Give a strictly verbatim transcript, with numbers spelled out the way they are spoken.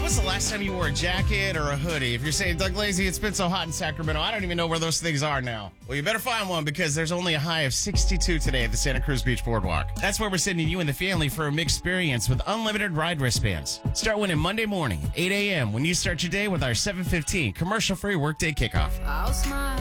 was the last time you wore a jacket or a hoodie? If you're saying, Doug Lazy, it's been so hot in Sacramento, I don't even know where those things are now. Well, you better find one because there's only a high of sixty-two today at the Santa Cruz Beach Boardwalk. That's where we're sending you and the family for a mixed experience with unlimited ride wristbands. Start winning Monday morning, eight a.m. when you start your day with our seven fifteen commercial-free workday kickoff. I'll smile.